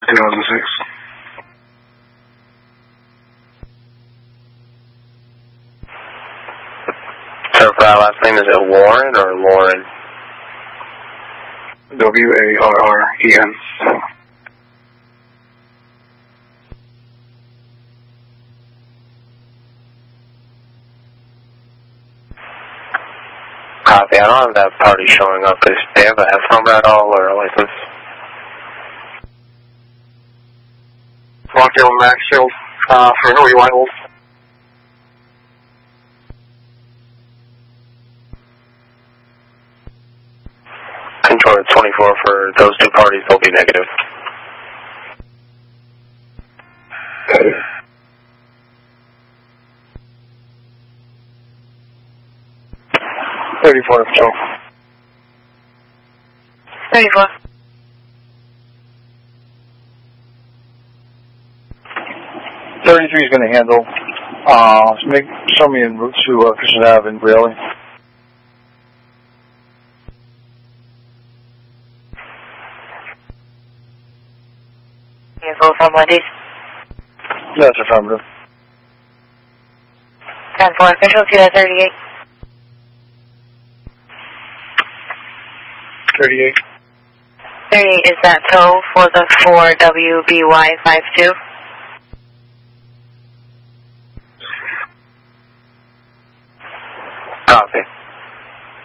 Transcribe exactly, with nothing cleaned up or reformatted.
It wasn't six. So for our last name, is it Warren or Lauren? W A R R E N. Copy. I don't have that party showing up. Do they have a F number at all or a license? Rockdale Maxfield uh, for Norrie Whitehold. Control twenty-four for those two parties, they'll be negative. thirty-four, Control. thirty-four. thirty-three is going to handle. Uh, make, show me en route to uh, Christian Ave in Greeley. Vehicle from Wendy's. That's affirmative. ten four, official to that thirty-eight. thirty-eight. thirty-eight is that tow for the four W B Y five two? Copy.